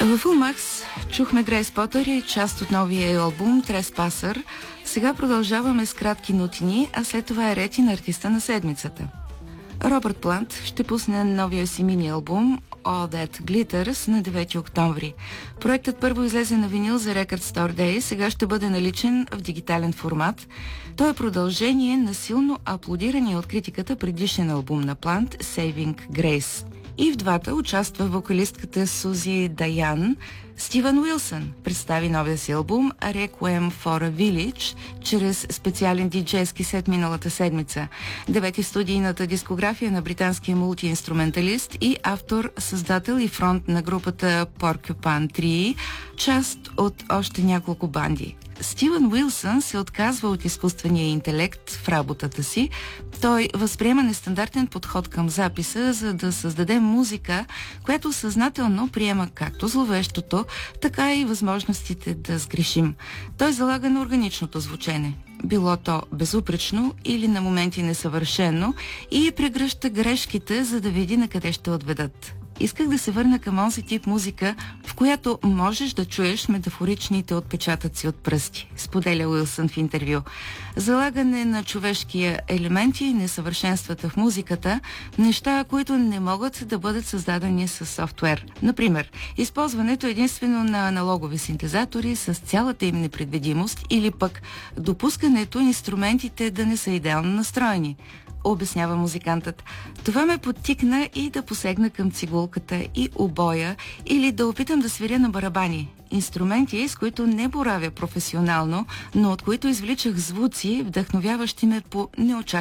В Ulmax чухме Грейс Потър и част от новия албум Треспасър. Сега продължаваме с кратки нотини, а след това е ред и на артиста на седмицата. Робърт Плант ще пусне новия си мини-албум All That Glitters на 9 октомври. Проектът първо излезе на винил за Record Store Day, сега ще бъде наличен в дигитален формат. Той е продължение на силно аплодирания от критиката предишен албум на Плант Saving Grace. И в двата участва вокалистката Сузи Даян. Стивън Уилсън представи новия си албум Requiem for a Village чрез специален диджейски сет миналата седмица. Девети в студийната дискография на британския мултиинструменталист и автор, създател и фронт на групата Porcupine Tree, част от още няколко банди. Стивън Уилсън се отказва от изкуствения интелект в работата си. Той възприема нестандартен подход към записа, за да създаде музика, която съзнателно приема както зловещото, така и възможностите да сгрешим. Той залага на органичното звучене, било то безупречно или на моменти несъвършено, и прегръща грешките, за да види на къде ще отведат. Исках да се върна към онзи тип музика, в която можеш да чуеш метафоричните отпечатъци от пръсти, споделя Уилсън в интервю. Залагане на човешкия елементи и несъвършенствата в музиката, неща, които не могат да бъдат създадени с софтуер. Например, използването единствено на аналогови синтезатори с цялата им непредвидимост, или пък допускането инструментите да не са идеално настроени, обяснява музикантът. Това ме подтикна и да посегна към цигулката и обоя, или да опитам да свиря на барабани. Инструменти, с които не боравя професионално, но от които извличах звуци, вдъхновяващи ме по неочакван